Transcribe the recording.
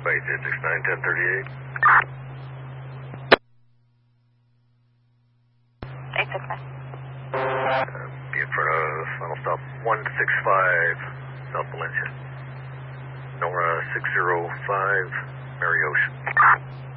Alpha 869 1038. 869. Be in front of final stop 165 South Valencia. Nora 605 Mary Ocean.